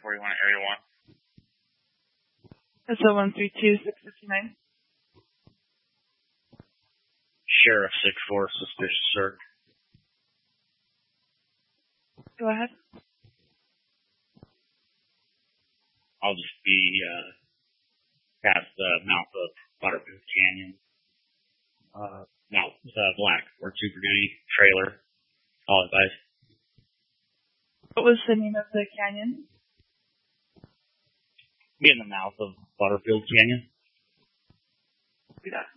41 Area 1. SO 132659. Sheriff 6-4, suspicious search. Go ahead. I'll just be past the mouth of Butterfield Canyon. Black or Super Duty trailer. All advice. What was the name of the canyon? Be in the mouth of Butterfield Canyon. Yeah.